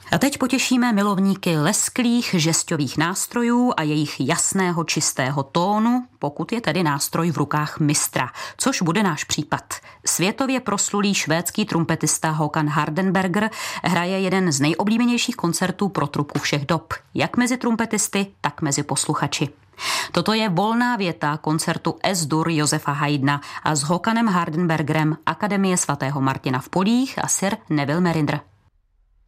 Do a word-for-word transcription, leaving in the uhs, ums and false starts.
A teď potěšíme milovníky lesklých žesťových nástrojů a jejich jasného čistého tónu, pokud je tedy nástroj v rukách mistra, což bude náš případ. Světově proslulý švédský trumpetista Håkan Hardenberger hraje jeden z nejoblíbenějších koncertů pro trubku všech dob, jak mezi trumpetisty, tak mezi posluchači. Toto je volná věta koncertu Es-dur Josefa Haydna a s Håkanem Hardenbergerem Akademie svatého Martina v Polích a Sir Neville Marinder.